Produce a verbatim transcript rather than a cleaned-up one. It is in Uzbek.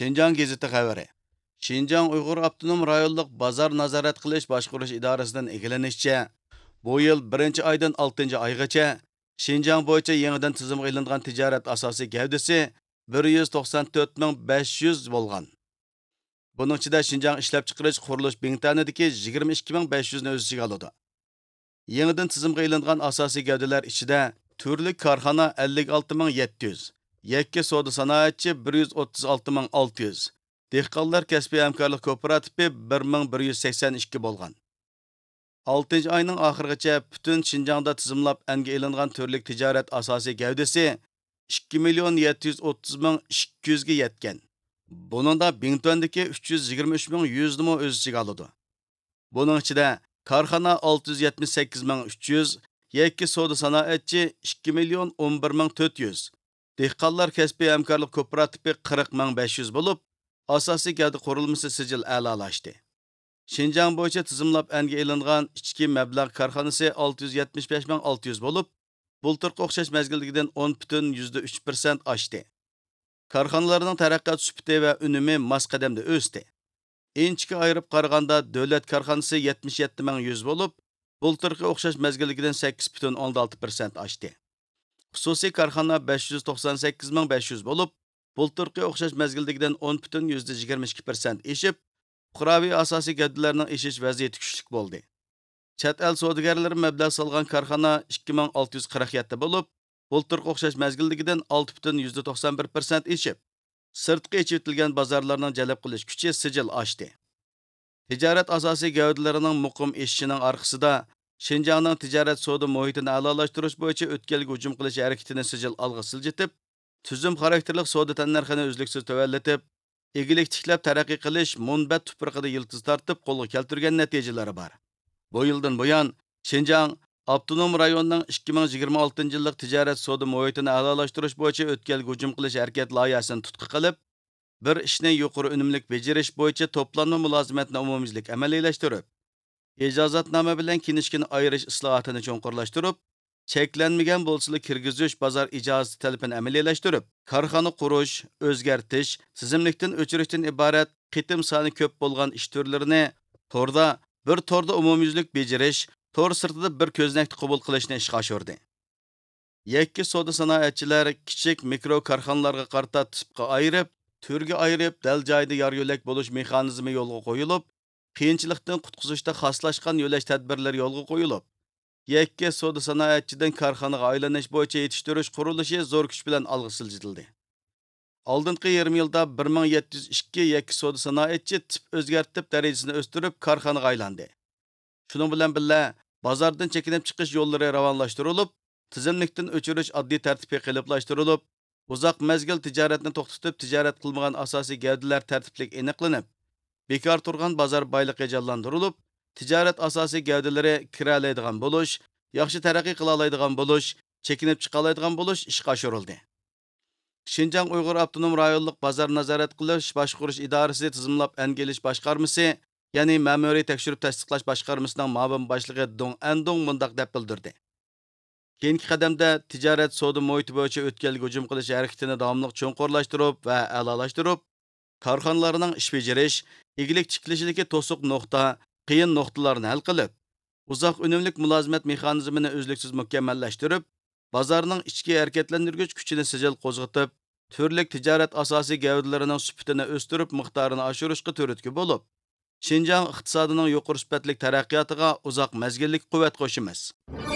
Şinjan gazeti xəbəri. Şinjan Uyğur Avtonom rayonluq bazar nazorat qilish boshqarish idorasidan egilanishicha, bu yil birinchi oydan oltinchi oygacha Şinjan bo'yicha yangidan tizimga ilingan tijorat asosiy gavdasi bir yuz to'qson to'rt ming besh yuz bo'lgan. Buning ichida Şinjan ishlab chiqarish qurilish Bingtanidagi yigirma ikki ming besh yuz ni o'z ichiga oladi. Yangidan tizimga ilingan asosiy gavdalar ichida turli korxona ellik olti ming yetti yuz, yakka savdo sanoatchi bir yuz o'ttiz olti ming olti yuz, dehqonlar kasbiy hamkorlik kooperativi bir ming bir yuz sakson ikki bo'lgan. oltinchi oyning oxirigacha butun Şinjanda tizimlab anga ilingan turlik tijorat asosiy gavdasi ikki million yetti yuz o'ttiz ming ikki yuz ga yetgan. Buningda Bingtondagi uch yuz yigirma uch ming yuz ni o'z ichiga oladi. Buning ichida korxona olti yuz yetmish sakkiz ming uch yuz, yakka savdo sanoatchi ikki million o'n bir ming to'rt yuz, dehqonlar kasbiy hamkorlik kooperativi qirq ming besh yuz bo'lib, asosiy gavda qurilmasi sijil a'lolashdi. Şinjan bo'yicha tizimlab anga ilingan ichki mablag' korxonasi olti yuz yetmish besh ming olti yuz bo'lib, bultirga o'xshash mezgildagidan o'n butun uch persent oshdi. Korxonalarning taraqqiyot sufati va unumi mos qadamda o'sdi. Inchga ayirib qaraganda davlat korxonasi yetmish yetti ming yuz bo'lib, bultirga o'xshash mezgildagidan sakkiz butun o'n olti persent oshdi. Xususiy korxona besh yuz to'qson sakkiz ming besh yuz bo'lib, bultirga o'xshash mezgildagidan o'n butun yigirma ikki persent eshib, fuqaroviy asosiy gavdalarning eshish vaziyati kuchlik bo'ldi. Chet el savdogarlari mablag' solgan korxona ikki ming olti yuz qirq yetti bo'lib, bultirga o'xshash mezgildagidan olti butun to'qson bir persent eshib, sirtqi echitilgan bozorlarning jalb qilish kuchi sijil oshdi. Tijorat asosiy gavdalarining muqim eshishining orqasida Şinjanning tijorat savdo muhitini a'lolashtirish bo'yicha o'tkalgi hujum qilish harakatini sijil olg'a siljitib, tuzum xarakterli savdo tannarxini uzluksiz tuvallatib, egilik tiklab taraqqiy qilish munbat tuprog'ida yiltiz tortib qo'lga keltirgan natijalari bor. Bu yildan buyon Şinjan avtonom rayonning ikki ming yigirma oltinchi yillik tijorat savdo muhitini a'lolashtirish bo'yicha o'tkalgi hujum qilish harakat loyihasini tutqi qilib, bir ishni yuqori unumlik bajarish bo'yicha to'planma mulozimatni umumiylik amaliylashtirib, ijozatnoma bilan kinishkini ayirish islohotini cho'nqurlashtirib, cheklanmagan bo'lsa kirgizish bozor ijozati talabini amaliylashtirib, korxona qurish, o'zgartish, tizimlikdan o'chirishdan iborat qitim soni ko'p bo'lgan ish turlarini torda bir torda umumiylik bajarish, tor sirtida bir ko'znakni qabul qilishni ishga oshirdi. Yakka savdo sanoatchilar kichik mikro korxonalarga qarta tipga ayirib, turga ayirib, dal joyda yor yo'lak bo'lish mexanizmi yo'lga qo'yilib, qiyinchilikdan qutqizishda xoslashgan yo'lash tadbirlari yo'lga qo'yilib, yakka savdo sanoatchidan korxonaga aylanish bo'yicha yetishtirish qurilishi zo'r kuch bilan olg'a siljitildi. Oldingi yarim yilda bir ming yetti yuz ikki yakka savdo sanoatchi tip o'zgartib darajasini o'stirib korxonaga aylandi. Shuning bilan birga bozordan chekinib chiqish yo'llari ravonlashtirilib, tizimlikdan o'chirish oddiy tartibga qiliblashtirilib, uzoq mezgil tijoratni to'xtatib tijorat qilmagan asosiy gavdalar tartiblik aniqlanib, bekor turgan bozor boyligi jonlantirilib, tijorat asosiy gavdalari kiralaydigan bo'lish, yaxshi taraqqiy qila oladigan bo'lish, chekinib chiqa oladigan bo'lish ishga oshirildi. Şinjan Uyghur Avtonom rayonluq bozor nazorat qilish boshqarish idorasi tizimlab angelish boshqarmasi, ya'ni ma'muriy tekshirib tasdiqlash boshqarmasining ma'mur boshlig'i Dong Andong mundaq deb bildirdi. Keyingi qadamda tijorat savdo muhiti bo'yicha o'tkalgi hujum qilish harakatini davomli cho'nqurlashtirib va a'lolashtirib, korxonalarning ish bajarish, egilik tiklashidagi to'siq nuqta, qiyin nuqtalarni hal qilib, uzoq unumlik mulozimat mexanizmini uzluksiz mukammallashtirib, bozorning ichki harakatlantirgich kuchini sijil qo'zg'atib, turli tijorat asosiy gavdalarining sifatini o'stirib, miqdorini oshirishga turtki bo'lib, Şinjan iqtisodining yuqori sifatli taraqqiyotiga uzoq mezgillik quvvat qo'shimiz.